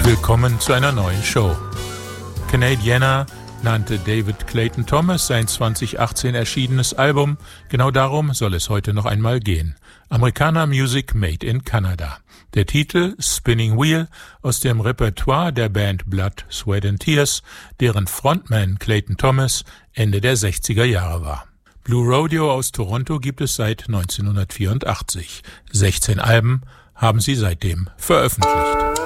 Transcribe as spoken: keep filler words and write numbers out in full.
Willkommen zu einer neuen Show. Canadiana nannte David Clayton Thomas sein zwanzig achtzehn erschienenes Album. Genau darum soll es heute noch einmal gehen. Americana Music Made in Canada. Der Titel Spinning Wheel aus dem Repertoire der Band Blood, Sweat and Tears, deren Frontman Clayton Thomas Ende der sechziger Jahre war. Blue Rodeo aus Toronto gibt es seit neunzehnhundertvierundachtzig. sechzehn Alben haben sie seitdem veröffentlicht.